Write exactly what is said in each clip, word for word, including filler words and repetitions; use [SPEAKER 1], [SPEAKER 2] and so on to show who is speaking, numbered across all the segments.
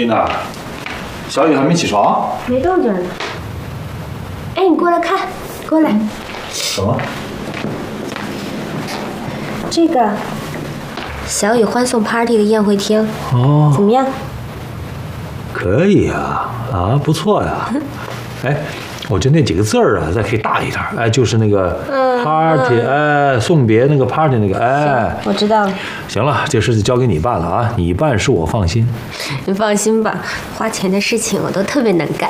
[SPEAKER 1] 丽娜，小雨还没起床？
[SPEAKER 2] 没动静呢。哎，你过来看，过来。
[SPEAKER 1] 什么？
[SPEAKER 2] 这个小雨欢送 party 的宴会厅，
[SPEAKER 1] 哦，
[SPEAKER 2] 怎么样？
[SPEAKER 1] 可以啊，啊，不错呀。哎，我觉得那几个字儿啊，再可以大一点。哎，就是那个 party，、嗯、哎，送别那个 party 那个，哎，
[SPEAKER 2] 我知道了。
[SPEAKER 1] 行了，这事就交给你办了啊，你办事我放心。
[SPEAKER 2] 你放心吧，花钱的事情我都特别能干。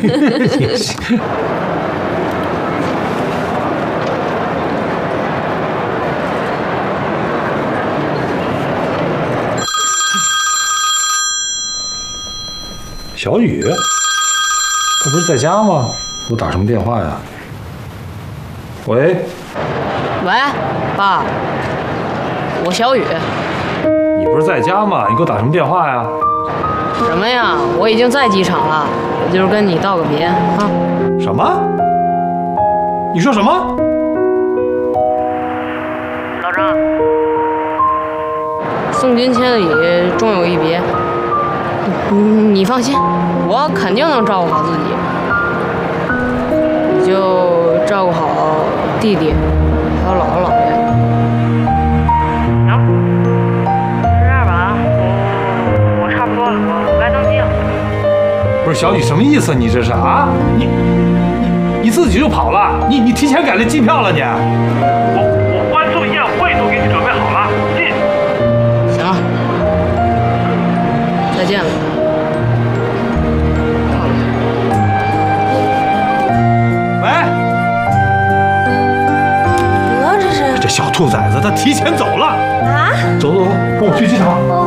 [SPEAKER 1] 小雨，他不是在家吗？我打什么电话呀？喂，
[SPEAKER 3] 喂，爸，我小雨。
[SPEAKER 1] 你不是在家吗？你给我打什么电话呀？
[SPEAKER 3] 什么呀？我已经在机场了，我就是跟你道个别啊。
[SPEAKER 1] 什么？你说什么？
[SPEAKER 3] 老张，送君千里，终有一别。你, 你放心，我肯定能照顾好自己。你就照顾好弟弟，还有姥姥姥爷。行，就这样吧啊，我我差不多了，我我该登机了。
[SPEAKER 1] 不是小雨，什么意思？你这是啊？你你你自己就跑了？你你提前改了机票了你？我我欢送宴会都给你准备好了，进。
[SPEAKER 3] 行了，再见了。
[SPEAKER 1] 小兔崽子，他提前走了
[SPEAKER 2] 啊！
[SPEAKER 1] 走走走，跟我去机场。
[SPEAKER 2] 哦。